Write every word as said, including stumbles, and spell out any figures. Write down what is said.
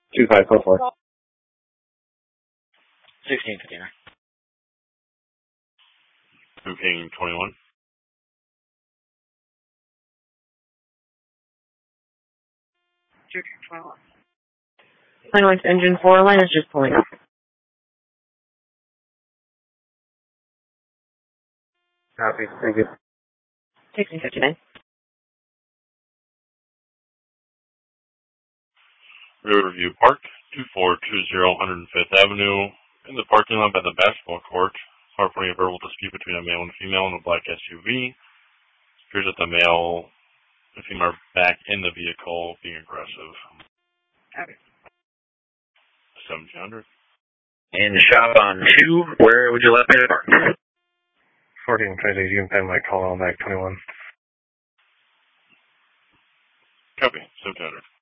two five four four. sixteen fifty-nine. Booking twenty-one. Finalist engine four line is just pulling up. Copy. Thank you. sixteen fifty-nine. Riverview Park, two four two zero one oh fifth Avenue, in the parking lot by the basketball court. Reporting a verbal dispute between a male and a female in a black S U V. It appears that the male and female are back in the vehicle being aggressive. Okay. seventeen hundred. And the shop on two, where would you let me to park? fourteen twenty-six, you can pen my call on back twenty-one. Copy. seventeen hundred.